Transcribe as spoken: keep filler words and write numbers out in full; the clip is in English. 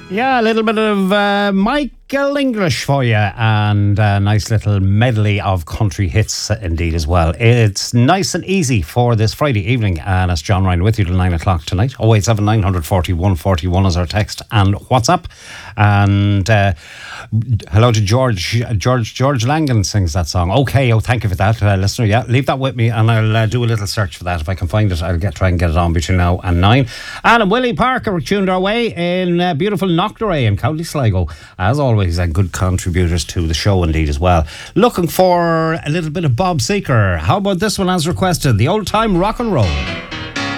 Yeah, a little bit of uh, Michael English for you, and a nice little medley of country hits indeed as well. It's nice and easy for this Friday evening, and it's John Ryan with you till nine o'clock tonight. oh eight seven nine forty-one forty-one is our text and WhatsApp. And uh, hello to George. George George Langan sings that song. Okay, oh, thank you for that, uh, listener. Yeah, leave that with me, and I'll uh, do a little search for that. If I can find it, I'll get try and get it on between now and nine. And Willie Parker tuned our way in uh, beautiful Knockdray in County Sligo. As always, and good contributors to the show indeed as well. Looking for a little bit of Bob Seeker. How about this one as requested? The old time rock and roll.